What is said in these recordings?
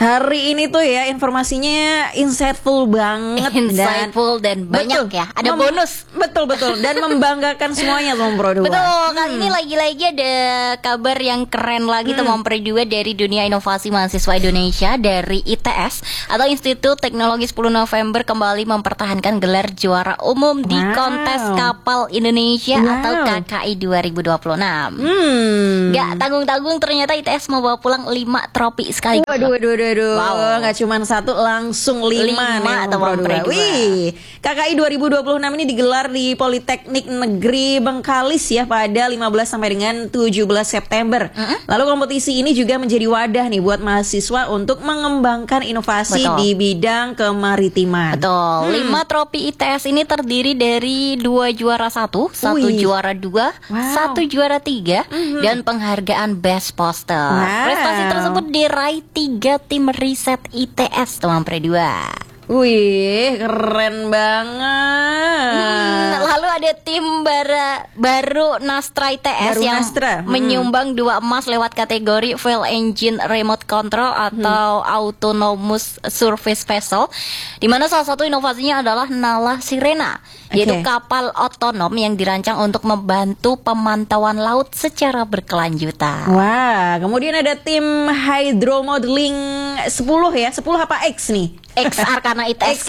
Hari ini tuh ya informasinya insightful banget, Insightful dan banyak betul, ya. Ada bonus. Betul dan membanggakan semuanya teman Pro 2. Betul, kali ini lagi-lagi ada kabar yang keren lagi teman Pro 2 dari dunia inovasi mahasiswa Indonesia dari ITS atau Institut Teknologi 10 November kembali mempertahankan gelar juara umum di kontes kapal Indonesia atau KKI 2026. Gak tanggung-tanggung ternyata ITS membawa pulang 5 trofi sekaligus. Waduh, nggak cuma satu, langsung 5 nih teman Pro 2. Wih, KKI 2026 ini digelar di Politeknik Negeri Bengkalis ya pada 15 sampai dengan 17 September. Lalu kompetisi ini juga menjadi wadah nih buat mahasiswa untuk mengembangkan inovasi di bidang kemaritiman. Betul. 5 trofi ITS ini terdiri dari 2 juara 1, 1 juara 2, 1 juara 3 dan penghargaan Best Poster. Prestasi tersebut diraih 3 tim riset ITS teman Pro 2. Wih, keren banget. Lalu ada tim baru Nastra ITS yang menyumbang 2 emas lewat kategori Fuel Engine Remote Control atau Autonomous Surface Vessel, di mana salah satu inovasinya adalah Nala Sirena, yaitu kapal otonom yang dirancang untuk membantu pemantauan laut secara berkelanjutan. Wah, kemudian ada tim Hydro Modeling 10 ya, 10 apa X nih? X Arkana ITS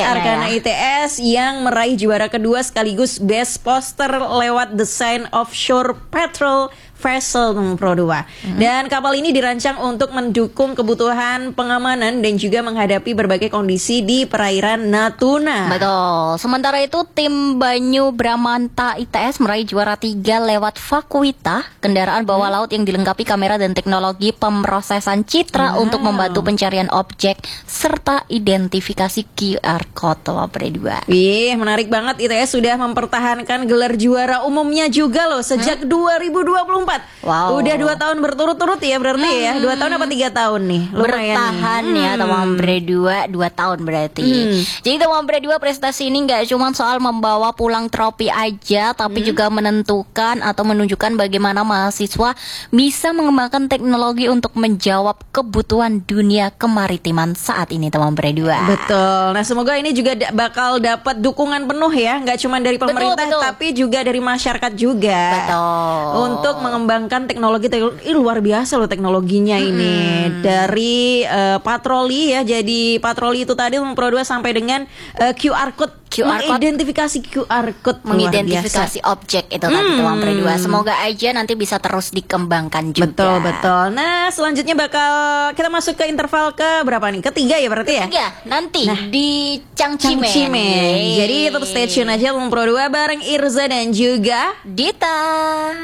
ITS yang meraih juara kedua sekaligus Best Poster lewat Design Offshore Patrol Vessel Pro 2. Dan kapal ini dirancang untuk mendukung kebutuhan pengamanan dan juga menghadapi berbagai kondisi di perairan Natuna. Betul. Sementara itu tim Banyu Bramanta ITS meraih juara 3 lewat Vakuita, kendaraan bawah laut yang dilengkapi kamera dan teknologi pemrosesan citra untuk membantu pencarian objek serta identifikasi QR Code Pro 2. Wih, menarik banget. ITS sudah mempertahankan gelar juara umumnya juga loh sejak 2024. Wow. Udah 2 tahun berturut-turut ya berarti ya. 2 tahun apa 3 tahun nih? Lumayan bertahan ya teman Pro 2 tahun berarti. Jadi teman Pro 2 prestasi ini gak cuma soal membawa pulang trofi aja, tapi juga menentukan atau menunjukkan bagaimana mahasiswa bisa mengembangkan teknologi untuk menjawab kebutuhan dunia kemaritiman saat ini teman Pro 2. Betul. Nah, semoga ini juga bakal dapat dukungan penuh ya, nggak cuma dari pemerintah tapi juga dari masyarakat juga. Betul. Untuk mengembangkan teknologi luar biasa loh teknologinya ini. Dari patroli ya, jadi patroli itu tadi Pro 2 sampai dengan QR code. Mengidentifikasi QR code, mengidentifikasi objek itu tadi teman Pro 2. Semoga aja nanti bisa terus dikembangkan juga. Betul. Nah, selanjutnya bakal kita masuk ke interval ke berapa nih? Ketiga ya berarti ya? Ketiga, nanti di Changchimen. Jadi tetap stay tune aja Pro 2 bareng Irza dan juga Dita.